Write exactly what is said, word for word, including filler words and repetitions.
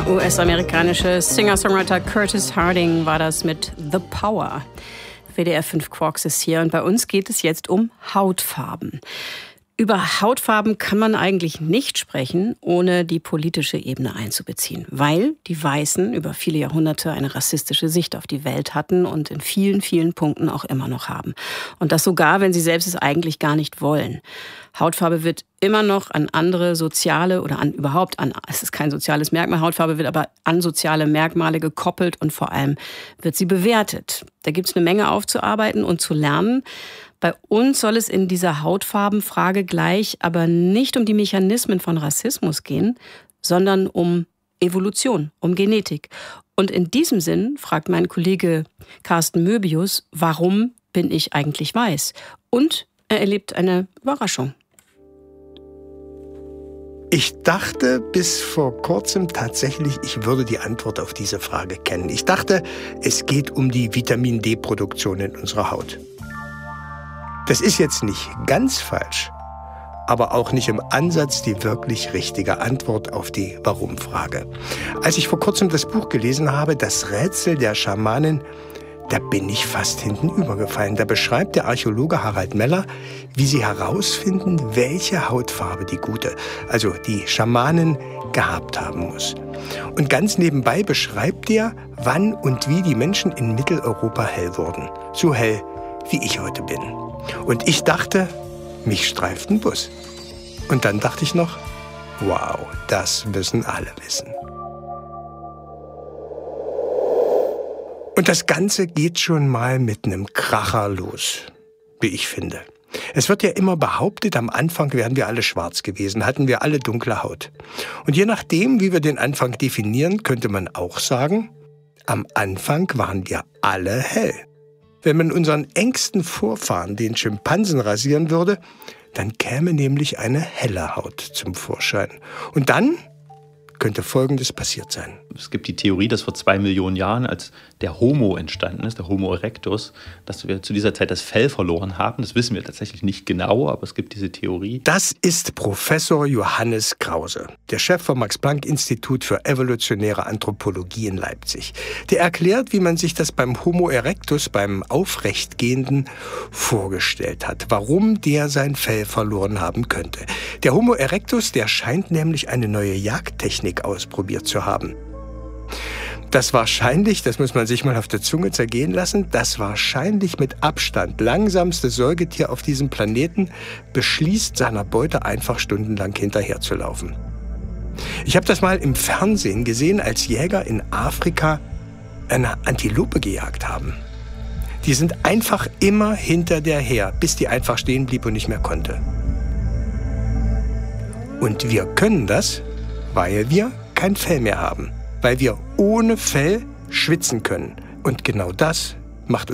Der U S-amerikanische Singer-Songwriter Curtis Harding war das mit The Power. W D R fünf Quarks ist hier und bei uns geht es jetzt um Hautfarben. Über Hautfarben kann man eigentlich nicht sprechen, ohne die politische Ebene einzubeziehen, weil die Weißen über viele Jahrhunderte eine rassistische Sicht auf die Welt hatten und in vielen, vielen Punkten auch immer noch haben. Und das sogar, wenn sie selbst es eigentlich gar nicht wollen. Hautfarbe wird immer noch an andere soziale oder an überhaupt an, es ist kein soziales Merkmal, Hautfarbe wird aber an soziale Merkmale gekoppelt und vor allem wird sie bewertet. Da gibt es eine Menge aufzuarbeiten und zu lernen. Bei uns soll es in dieser Hautfarbenfrage gleich aber nicht um die Mechanismen von Rassismus gehen, sondern um Evolution, um Genetik. Und in diesem Sinn fragt mein Kollege Carsten Möbius, warum bin ich eigentlich weiß? Und er erlebt eine Überraschung. Ich dachte bis vor kurzem tatsächlich, ich würde die Antwort auf diese Frage kennen. Ich dachte, es geht um die Vitamin-D-Produktion in unserer Haut. Das ist jetzt nicht ganz falsch, aber auch nicht im Ansatz die wirklich richtige Antwort auf die Warum-Frage. Als ich vor kurzem das Buch gelesen habe, Das Rätsel der Schamanen, da bin ich fast hinten übergefallen. Da beschreibt der Archäologe Harald Meller, wie sie herausfinden, welche Hautfarbe die gute, also die Schamanen, gehabt haben muss. Und ganz nebenbei beschreibt er, wann und wie die Menschen in Mitteleuropa hell wurden. So hell, wie ich heute bin. Und ich dachte, mich streift ein Bus. Und dann dachte ich noch, wow, das müssen alle wissen. Und das Ganze geht schon mal mit einem Kracher los, wie ich finde. Es wird ja immer behauptet, am Anfang wären wir alle schwarz gewesen, hatten wir alle dunkle Haut. Und je nachdem, wie wir den Anfang definieren, könnte man auch sagen, am Anfang waren wir alle hell. Wenn man unseren engsten Vorfahren, den Schimpansen, rasieren würde, dann käme nämlich eine helle Haut zum Vorschein. Und dann könnte Folgendes passiert sein. Es gibt die Theorie, dass vor zwei Millionen Jahren, als der Homo entstanden ist, der Homo erectus, dass wir zu dieser Zeit das Fell verloren haben. Das wissen wir tatsächlich nicht genau, aber es gibt diese Theorie. Das ist Professor Johannes Krause, der Chef vom Max-Planck-Institut für evolutionäre Anthropologie in Leipzig. Der erklärt, wie man sich das beim Homo erectus, beim Aufrechtgehenden, vorgestellt hat, warum der sein Fell verloren haben könnte. Der Homo erectus, der scheint nämlich eine neue Jagdtechnik ausprobiert zu haben. Das wahrscheinlich, das muss man sich mal auf der Zunge zergehen lassen, das wahrscheinlich mit Abstand langsamste Säugetier auf diesem Planeten beschließt, seiner Beute einfach stundenlang hinterherzulaufen. Ich habe das mal im Fernsehen gesehen, als Jäger in Afrika eine Antilope gejagt haben. Die sind einfach immer hinter der her, bis die einfach stehen blieb und nicht mehr konnte. Und wir können das, weil wir kein Fell mehr haben. Weil wir ohne Fell schwitzen können. Und genau das macht